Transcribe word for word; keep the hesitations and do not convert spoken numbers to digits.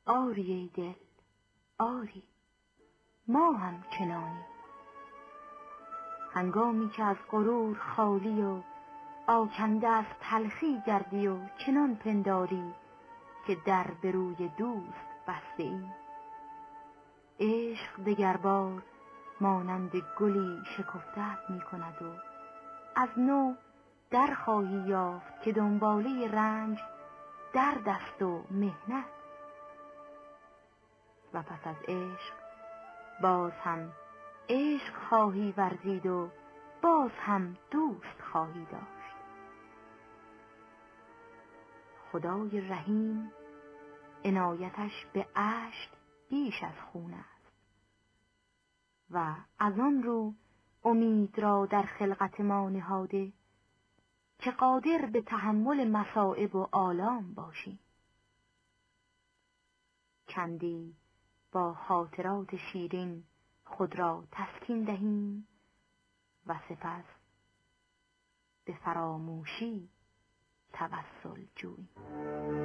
آری ای دل آری، ما هم چنانی. هنگامی که از غرور خالی و آکنده از تلخی گردی و چنان پنداری که در به روی دوست بسته ای. عشق دگربار مانند گلی شکفتت می کند و از نو در خواهی یافت که دنباله رنج در دست و مهنت. و پس از عشق باز هم عشق خواهی ورزید و باز هم دوست خواهی داشت. خدای رحیم عنایتش به عشق بیش از خون است و از آن رو امید را در خلقت ما نهاده که قادر به تحمل مصائب و آلام باشیم. چندی با خاطرات شیرین خود را تسکین دهیم و سپس به فراموشی توسل جوییم.